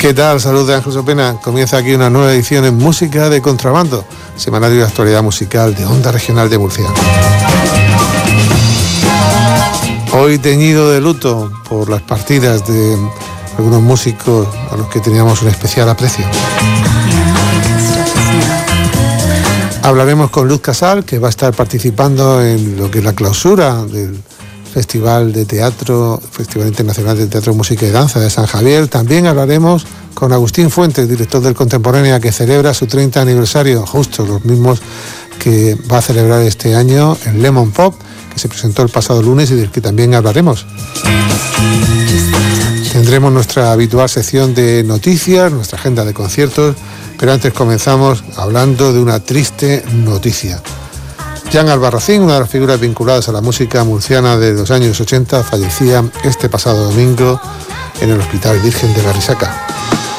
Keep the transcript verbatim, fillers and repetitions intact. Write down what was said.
¿Qué tal? Salud de Ángel Sopena. Comienza aquí una nueva edición en Música de Contrabando, semanario de actualidad musical de Onda Regional de Murcia. Hoy teñido de luto por las partidas de algunos músicos a los que teníamos un especial aprecio. Hablaremos con Luz Casal, que va a estar participando en lo que es la clausura del Festival de Teatro, Festival Internacional de Teatro, Música y Danza de San Javier. También hablaremos con Agustín Fuentes, director del Contemporánea, que celebra su treinta aniversario, justo los mismos que va a celebrar este año el Lemon Pop, que se presentó el pasado lunes y del que también hablaremos. Tendremos nuestra habitual sección de noticias, nuestra agenda de conciertos, pero antes comenzamos hablando de una triste noticia. Jan Albarracín, una de las figuras vinculadas a la música murciana de los años ochenta, fallecía este pasado domingo en el Hospital Virgen de la Risaca.